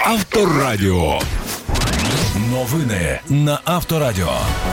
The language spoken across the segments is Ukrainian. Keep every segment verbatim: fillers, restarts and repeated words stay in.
Авторадіо. Новини на Авторадіо.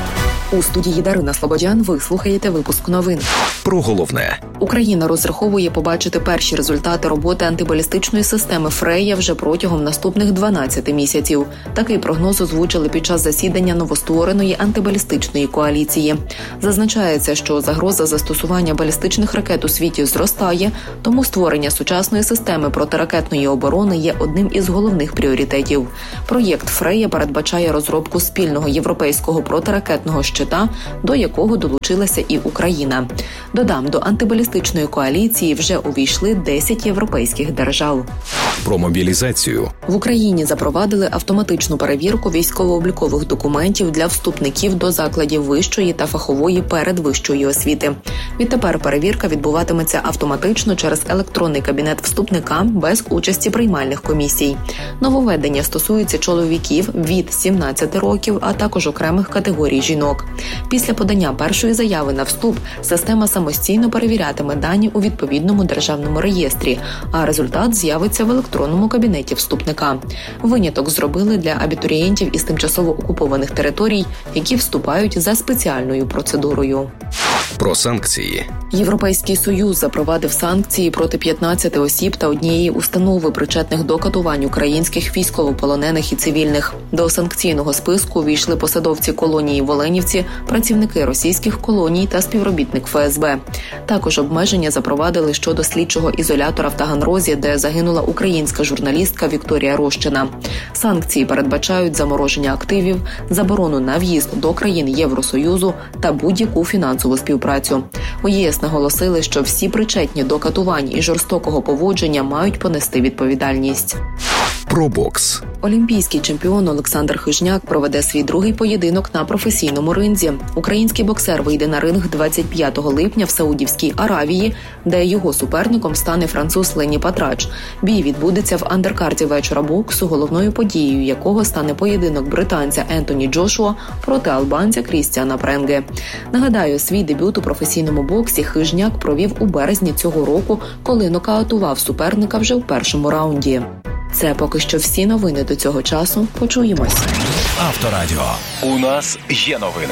У студії Дарина Слободян ви слухаєте випуск новин. Про головне. Україна розраховує побачити перші результати роботи антибалістичної системи «Фрея» вже протягом наступних дванадцяти місяців. Такий прогноз озвучили під час засідання новоствореної антибалістичної коаліції. Зазначається, що загроза застосування балістичних ракет у світі зростає, тому створення сучасної системи протиракетної оборони є одним із головних пріоритетів. Проєкт «Фрея» передбачає розробку спільного європейського протиракетного щита, до якого долучилася і Україна. Додам, до антибалістичної коаліції вже увійшли десять європейських держав. Про мобілізацію. В Україні запровадили автоматичну перевірку військово-облікових документів для вступників до закладів вищої та фахової передвищої освіти. Відтепер перевірка відбуватиметься автоматично через електронний кабінет вступника без участі приймальних комісій. Нововведення стосується чоловіків від сімнадцяти років, а також окремих категорій жінок. Після подання першої заяви на вступ система самостійно перевірятиме дані у відповідному державному реєстрі, а результат з'явиться в електронному кабінеті вступника. Виняток зробили для абітурієнтів із тимчасово окупованих територій, які вступають за спеціальною процедурою. Про санкції. Європейський Союз запровадив санкції проти п'ятнадцяти осіб та однієї установи, причетних до катувань українських військовополонених і цивільних. До санкційного списку увійшли посадовці колонії в Оленівці, працівники російських колоній та співробітник Ф С Б. Також обмеження запровадили щодо слідчого ізолятора в Таганрозі, де загинула українська журналістка Вікторія Рощина. Санкції передбачають замороження активів, заборону на в'їзд до країн Євросоюзу та будь-яку фінансову співпрацю. У ЄС наголосили, що всі причетні до катувань і жорстокого поводження мають понести відповідальність. Про бокс. Олімпійський чемпіон Олександр Хижняк проведе свій другий поєдинок на професійному ринзі. Український боксер вийде на ринг двадцять п'ятого липня в Саудівській Аравії, де його суперником стане француз Лені Патрач. Бій відбудеться в андеркарді вечора боксу, головною подією якого стане поєдинок британця Ентоні Джошуа проти албанця Крістіана Пренге. Нагадаю, свій дебют у професійному боксі Хижняк провів у березні цього року, коли нокаутував суперника вже в першому раунді. Це поки що всі новини до цього часу. Почуємось. Авторадіо. У нас є новини.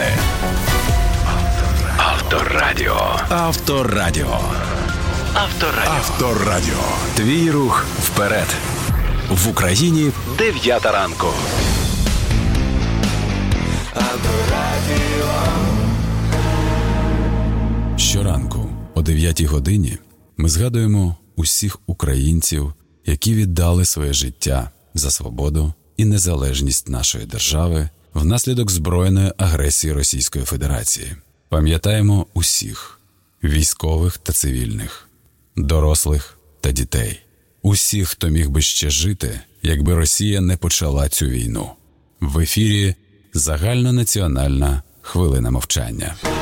Авторадіо. Авторадіо. Авторадіо. Авторадіо. Твій рух вперед. В Україні дев'ята ранку. Авторадіо. Щоранку о дев'ятій годині ми згадуємо усіх українців, які віддали своє життя за свободу і незалежність нашої держави внаслідок збройної агресії Російської Федерації. Пам'ятаємо усіх – військових та цивільних, дорослих та дітей. Усіх, хто міг би ще жити, якби Росія не почала цю війну. В ефірі загальнонаціональна хвилина мовчання.